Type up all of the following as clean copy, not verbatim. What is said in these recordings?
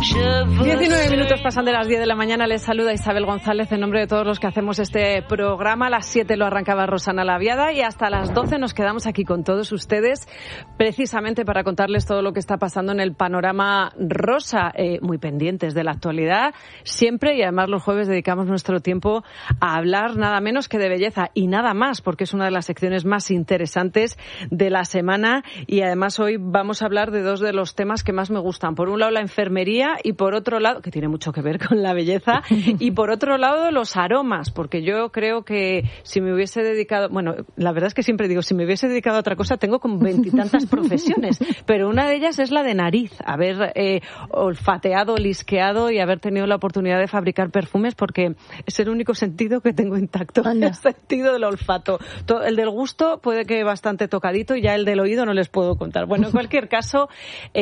19 minutos pasan de las 10 de la mañana. Les saluda Isabel González en nombre de todos los que hacemos este programa. A las 7 lo arrancaba Rosana Laviada y hasta las 12 nos quedamos aquí con todos ustedes precisamente para contarles todo lo que está pasando en el panorama rosa. Muy pendientes de la actualidad siempre, y además los jueves dedicamos nuestro tiempo a hablar nada menos que de belleza y nada más, porque es una de las secciones más interesantes de la semana. Y además hoy vamos a hablar de dos de los temas que más me gustan. Por un lado la enfermería y por otro lado, que tiene mucho que ver con la belleza, y por otro lado los aromas, porque yo creo que si me hubiese dedicado, bueno, la verdad es que siempre digo, si me hubiese dedicado a otra cosa, tengo como 20 y tantas profesiones, pero una de ellas es la de nariz, haber olfateado, lisqueado y haber tenido la oportunidad de fabricar perfumes, porque es el único sentido que tengo intacto, el sentido del olfato. El del gusto puede que bastante tocadito, y ya el del oído no les puedo contar. Bueno, en cualquier caso,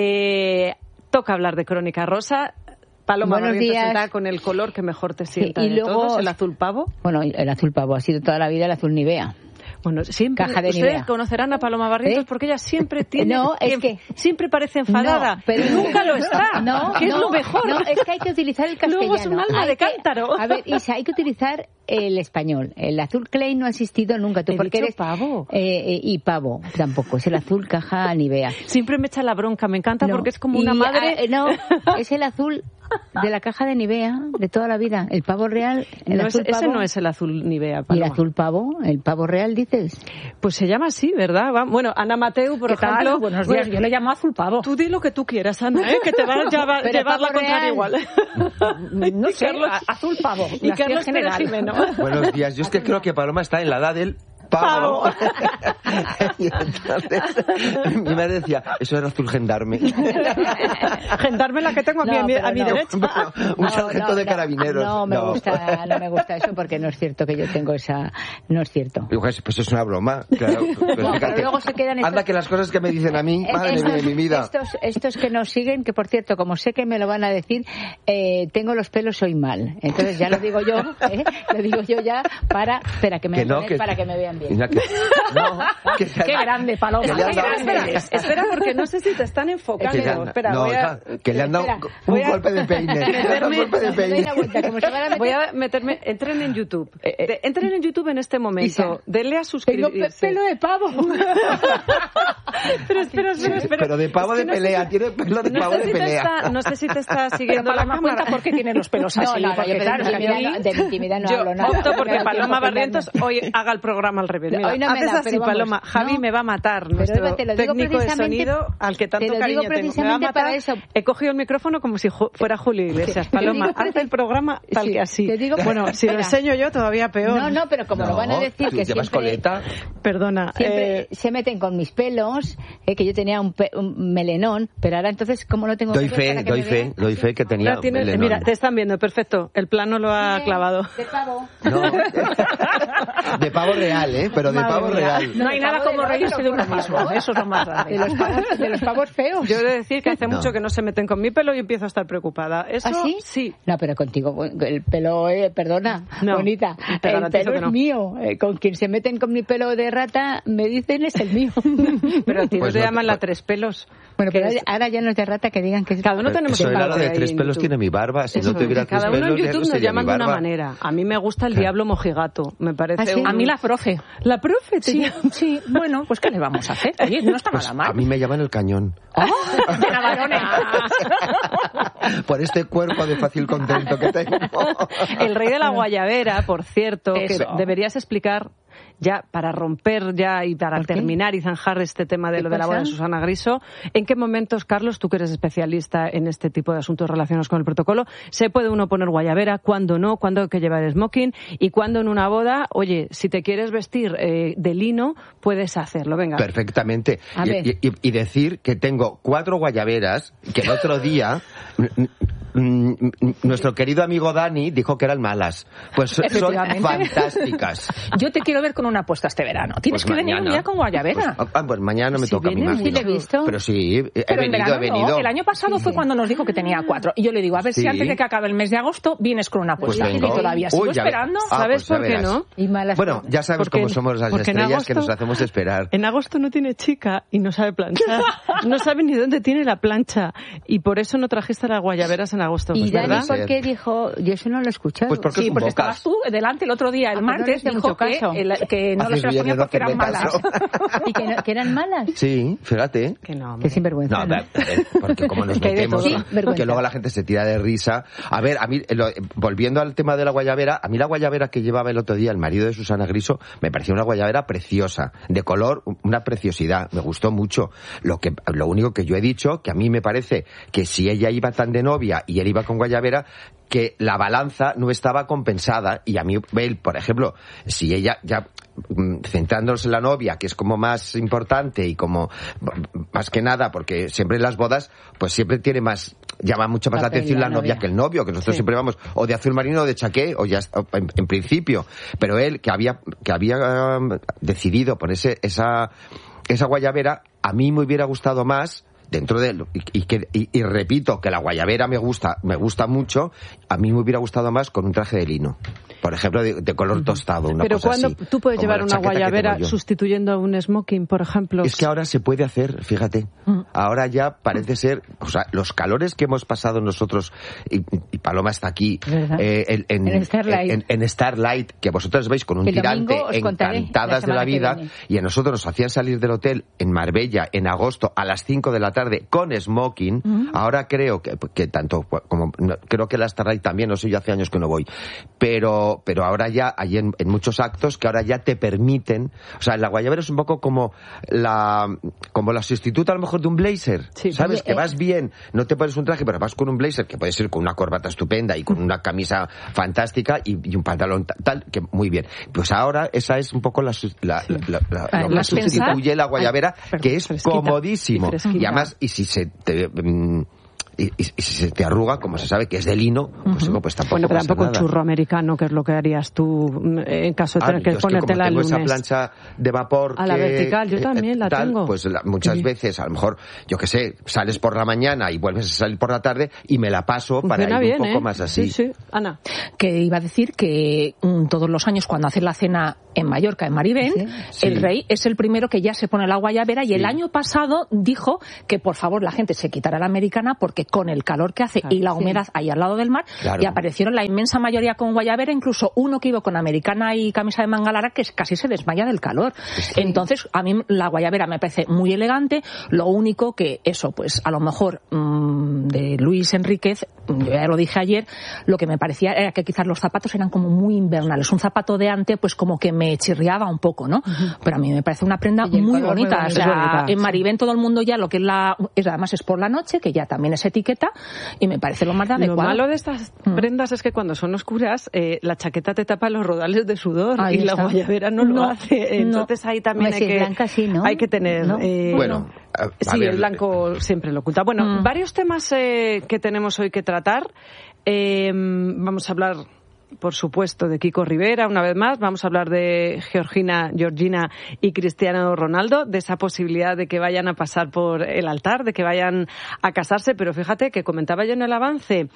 toca hablar de Crónica Rosa. Paloma Barrientos está con el color que mejor te sienta de todos, el azul pavo. Bueno, el azul pavo ha sido toda la vida el azul Nivea. Bueno, siempre Caja de ustedes Nivea. Conocerán a Paloma Barrientos porque ella siempre tiene... No, es que... Siempre parece enfadada, no, pero nunca lo está, que es lo mejor. No, es que hay que utilizar el castellano. Luego es un alma de cántaro. A ver, Isa, hay que utilizar el español. El azul clay no ha existido nunca. Tú, porque eres pavo. Y pavo tampoco. Es el azul caja Nivea. Siempre me echa la bronca, me encanta porque es como una madre... No, es el azul de la caja de Nivea de toda la vida. El pavo real, ese no es el azul Nivea, Paloma. ¿Y el azul pavo? ¿El pavo real dices? Pues se llama así, ¿verdad? Bueno, Ana Mateu, por ejemplo... Buenos días, yo le llamo azul pavo. Tú di lo que tú quieras, Ana, que te va a llevar la contraria igual. No sé, azul pavo. Y Carlos general. Jimeno. Buenos días, yo es que creo que Paloma está en la edad del pavo. Y entonces mi madre decía, eso era azul gendarme. Gendarme la que tengo aquí a mi derecha. Un sargento de carabineros. No me gusta eso, porque no es cierto que yo tengo esa... No es cierto. Pues es una broma, claro. Pero luego se quedan anda que las cosas que me dicen a mí, madre mía de mi vida. Estos que nos siguen, que por cierto, como sé que me lo van a decir, tengo los pelos hoy mal. Entonces ya lo digo yo, ya para que me vean bien. Qué grande, Paloma. Espera, porque no sé si te están enfocando. Que le han dado un golpe de peine. Voy a meterme. Entren en YouTube. Entren en YouTube en este momento. Denle a suscribirse. Tengo pelo de pavo. Pero espera. Pero de pavo de pelea. Tiene pelo de pavo de pelea. No sé si te está siguiendo la cámara. Cuenta por qué tiene los pelos así. No, de mi intimidad no hablo nada. Yo opto porque Paloma Barrientos hoy haga el programa al revés. Mira, haces así, Paloma. Javi me va a matar. Nuestro técnico de sonido, al que tanto cariño tengo. Me va a matar. He cogido el micrófono como si fuera Julio Iglesias. Paloma, haz el programa tal que así. Bueno, si lo enseño yo, todavía peor. No, pero como lo van a decir que siempre... coleta. Perdona. Siempre se meten con mis pelos, que yo tenía un melenón, pero ahora entonces, ¿cómo lo tengo? Doy fe que tenía melenón. Mira, te están viendo, perfecto. El plano lo ha clavado. De pavo. No. De pavo real, pero de pavo real. No hay nada como reírse de uno mismo. Eso es lo más raro. De los pavos feos. Yo he de decir que hace mucho que no se meten con mi pelo y empiezo a estar preocupada. ¿Eso? ¿Ah, sí? Sí. No, pero contigo, el pelo, perdona, bonita. El pelo es mío. Con quien se meten con mi pelo de rata, me dicen es el mío. Pero a ti no te llaman la tres pelos. Bueno, pero ahora ya no es de rata, que digan que es... Cada uno tenemos eso un era lo de tres pelos tiene mi barba. Si no tuviera tres cada pelos, uno en YouTube nos llaman de una barba. manera. A mí me gusta el diablo mojigato. Me parece ¿Ah, sí? A mí la profe. ¿La profe? Sí, bueno, pues ¿qué le vamos a hacer? Oye, no está nada mal. A mí me llaman el cañón. De Navarone. Por este cuerpo de fácil contento que tengo. El rey de la guayabera, por cierto, Eso. que deberías explicar ya para romper ya y para terminar y zanjar este tema de lo de la boda de Susana Griso. ¿En qué momentos, Carlos, tú que eres especialista en este tipo de asuntos relacionados con el protocolo, se puede uno poner guayabera, cuándo no, cuándo hay que llevar smoking y cuándo en una boda, oye, si te quieres vestir de lino, puedes hacerlo, venga. Perfectamente. Y decir que tengo 4 guayaberas que el otro día nuestro querido amigo Dani dijo que eran malas. Pues son fantásticas. Yo te quiero ver con una apuesta este verano. Tienes que venir un día con guayabera. Pues mañana no me toca, me imagino. ¿Sí le he visto? Pero sí, he venido. No. El año pasado fue cuando nos dijo que tenía 4. Y yo le digo, a ver si antes de que acabe el mes de agosto vienes con una apuesta. Pues y todavía sigo esperando. ¿Sabes pues por qué no? Y malas bueno, ya sabes cómo somos las estrellas que nos hacemos esperar. En agosto no tiene chica y no sabe planchar. No sabe ni dónde tiene la plancha. Y por eso no trajiste las guayaberas en agosto, ¿Y Dani ¿verdad? por qué dijo? Yo eso no lo he escuchado. Pues porque porque estabas tú delante el otro día, el martes, no dijo que no los ponía porque eran malas. ¿Y que eran malas? Sí, fíjate. Que no, que sinvergüenza. No, porque como nos metemos, que luego la gente se tira de risa. A ver, a mí, volviendo al tema de la guayabera, a mí la guayabera que llevaba el otro día el marido de Susana Griso me pareció una guayabera preciosa, de color, una preciosidad, me gustó mucho. Lo único que yo he dicho, que a mí me parece que si ella iba tan de novia y él iba con guayabera, que la balanza no estaba compensada, y a mí, él, por ejemplo, si ella ya centrándose en la novia, que es como más importante y como más que nada, porque siempre en las bodas, pues siempre tiene más, llama mucho más la atención la novia que el novio, que nosotros siempre vamos o de azul marino o de chaqué, o ya en principio, pero él que había decidido ponerse esa guayabera, a mí me hubiera gustado más dentro de y repito que la guayabera me gusta mucho, a mí me hubiera gustado más con un traje de lino, por ejemplo, de color tostado, una pero cosa cuando así, tú puedes llevar una guayabera sustituyendo a un smoking, por ejemplo. Es que ahora se puede hacer, fíjate, ahora ya parece ser, o sea, los calores que hemos pasado nosotros, y Paloma está aquí en Starlight, que vosotros veis con un tirante, encantadas de la vida, y a nosotros nos hacían salir del hotel en Marbella en agosto a las 5 de la tarde con smoking. Ahora creo que tanto como creo que la Starlight también, no sé, yo hace años que no voy, pero ahora ya hay en muchos actos que ahora ya te permiten, o sea, la guayabera es un poco como la sustituta a lo mejor de un blazer, ¿sabes? Que vas bien, no te pones un traje, pero vas con un blazer que puede ser con una corbata estupenda y con una camisa fantástica y un pantalón tal, que muy bien. Pues ahora esa es un poco lo que sustituye la guayabera, que es comodísimo. Y además, y si se te y si se te arruga, como se sabe que es de lino, pues tampoco. Bueno, pero tampoco nada. Churro americano, que es lo que harías tú en caso de tener que ponértela el lunes. Esa plancha de vapor a la vertical, yo también la tengo. Pues muchas veces, a lo mejor, yo qué sé, sales por la mañana y vuelves a salir por la tarde y me la paso funciona para ir bien, un poco más así. Sí. Ana. Que iba a decir que todos los años cuando hacen la cena en Mallorca, en Marivent, el rey es el primero que ya se pone la guayabera, y el año pasado dijo que por favor la gente se quitara la americana porque con el calor que hace y la humedad ahí al lado del mar, y aparecieron la inmensa mayoría con guayabera, incluso uno que iba con americana y camisa de manga larga que casi se desmaya del calor. Entonces, a mí la guayabera me parece muy elegante, lo único que eso, pues a lo mejor de Luis Enríquez, yo ya lo dije ayer, lo que me parecía era que quizás los zapatos eran como muy invernales, un zapato de ante pues como que me chirriaba un poco, ¿no? Pero a mí me parece una prenda muy bonita, o sea, en Marivent todo el mundo ya lo que es además es por la noche, que ya también es etiqueta, y me parece lo más adecuado. Lo malo de estas prendas es que cuando son oscuras, la chaqueta te tapa los rodales de sudor, y la guayabera no lo hace. Entonces ahí también hay que tener... bueno, sí, el blanco siempre lo oculta. Bueno, varios temas que tenemos hoy que tratar. Vamos a hablar, por supuesto, de Kiko Rivera, una vez más. Vamos a hablar de Georgina y Cristiano Ronaldo, de esa posibilidad de que vayan a pasar por el altar, de que vayan a casarse. Pero fíjate que comentaba yo en el avance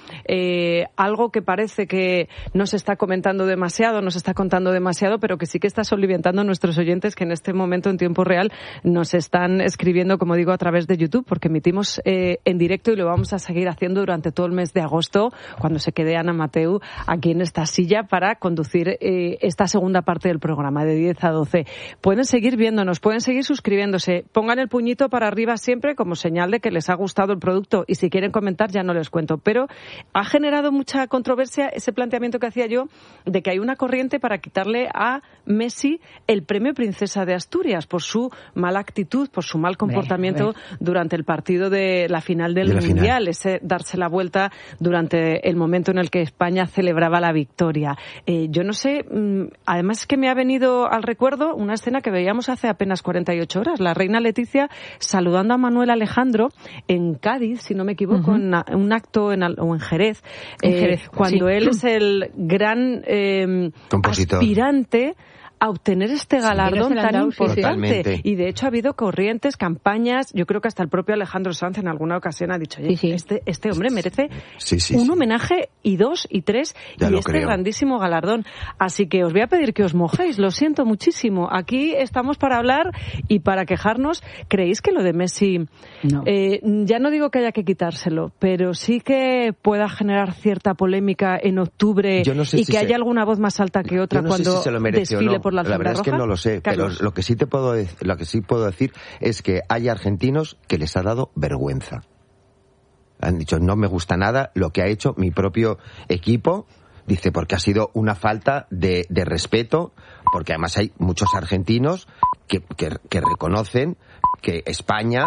algo que parece que no se está comentando demasiado, no se está contando demasiado, pero que sí que está soliviantando a nuestros oyentes, que en este momento, en tiempo real, nos están escribiendo, como digo, a través de YouTube, porque emitimos en directo y lo vamos a seguir haciendo durante todo el mes de agosto, cuando se quede Ana Mateu aquí en esta silla para conducir esta segunda parte del programa de 10 a 12. Pueden seguir viéndonos, pueden seguir suscribiéndose, pongan el puñito para arriba siempre como señal de que les ha gustado el producto, y si quieren comentar ya no les cuento. Pero ha generado mucha controversia ese planteamiento que hacía yo de que hay una corriente para quitarle a Messi el premio Princesa de Asturias por su mala actitud, por su mal comportamiento durante el partido de la final del Mundial, ese darse la vuelta durante el momento en el que España celebraba la victoria. Yo no sé, además es que me ha venido al recuerdo una escena que veíamos hace apenas 48 horas, la reina Leticia saludando a Manuel Alejandro en Cádiz, si no me equivoco, en un acto o en Jerez, cuando él es el gran aspirante a obtener este galardón tan importante. Totalmente. Y de hecho ha habido corrientes, campañas, yo creo que hasta el propio Alejandro Sanz en alguna ocasión ha dicho, oye, este hombre merece un homenaje y 2 y 3 y este grandísimo galardón. Así que os voy a pedir que os mojéis, lo siento muchísimo. Aquí estamos para hablar y para quejarnos. ¿Creéis que lo de Messi, ya no digo que haya que quitárselo, pero sí que pueda generar cierta polémica en octubre y que haya alguna voz más alta que otra cuando desfile por la alfombra roja? La verdad es que no lo sé, Carlos. Pero lo que sí puedo decir es que hay argentinos que les ha dado vergüenza. Han dicho, no me gusta nada lo que ha hecho mi propio equipo, dice, porque ha sido una falta de respeto, porque además hay muchos argentinos que reconocen que España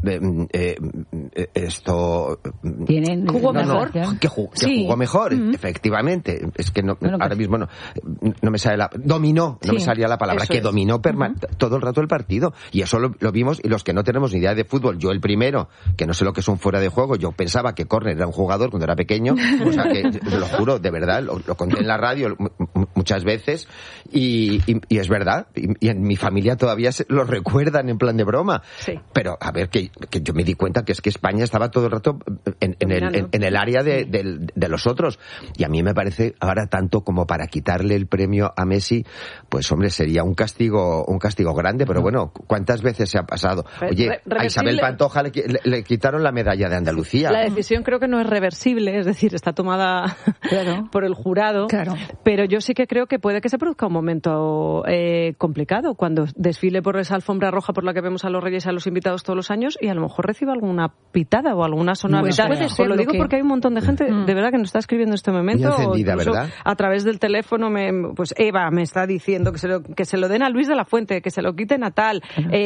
jugó mejor, que jugó mejor, efectivamente. Es que ahora mismo no me sale dominó, no me salía la palabra, que dominó todo el rato el partido, y eso lo vimos. Y los que no tenemos ni idea de fútbol, yo el primero, que no sé lo que es un fuera de juego, yo pensaba que Corner era un jugador cuando era pequeño, o sea que lo juro, de verdad, lo conté en la radio muchas veces, y es verdad, y en mi familia todavía lo recuerdan en plan de broma, pero a ver, que yo me di cuenta que es que España estaba todo el rato en el área de los otros, y a mí me parece ahora tanto como para quitarle el premio a Messi, pues hombre, sería un castigo grande, pero bueno, ¿cuántas veces se ha pasado? Oye, a Isabel Pantoja le quitaron la medalla de Andalucía. La decisión creo que no es reversible, es decir, está tomada por el jurado, pero yo sí que creo que puede que se produzca un momento complicado cuando desfile por esa alfombra roja por la que vemos a los reyes y a los invitados todos los años, y a lo mejor reciba alguna pitada o alguna sonoridad. Os lo digo porque hay un montón de gente de verdad que nos está escribiendo en este momento, encendida, o ¿verdad? A través del teléfono, pues Eva me está diciendo que se lo den a Luis de la Fuente, que se lo quiten a tal,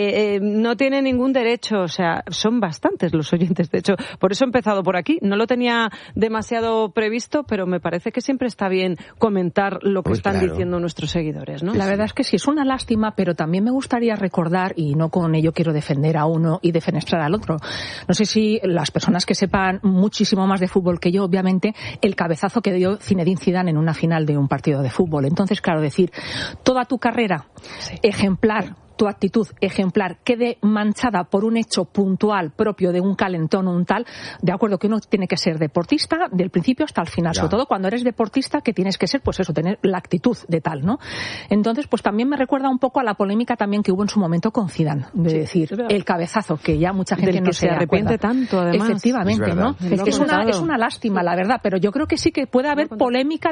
no tiene ningún derecho. O sea, son bastantes los oyentes, de hecho, por eso he empezado por aquí. No lo tenía demasiado previsto, pero me parece que siempre está bien comentar lo que están diciendo nuestros seguidores, ¿no? La verdad es que sí, es una lástima, pero también me gustaría recordar, y no con ello quiero defender a uno y defenestrar al otro. No sé si las personas que sepan muchísimo más de fútbol que yo, obviamente, el cabezazo que dio Zinedine Zidane en una final de un partido de fútbol. Entonces, claro, decir, toda tu carrera ejemplar, tu actitud ejemplar quede manchada por un hecho puntual propio de un calentón o un tal, de acuerdo que uno tiene que ser deportista del principio hasta el final, sobre todo cuando eres deportista, que tienes que ser, pues eso, tener la actitud de tal, ¿no? Entonces, pues también me recuerda un poco a la polémica también que hubo en su momento con Zidane, de decir, el cabezazo, que ya mucha gente no se arrepiente tanto, además. Efectivamente, ¿no? Es una lástima, la verdad, pero yo creo que sí que puede haber polémica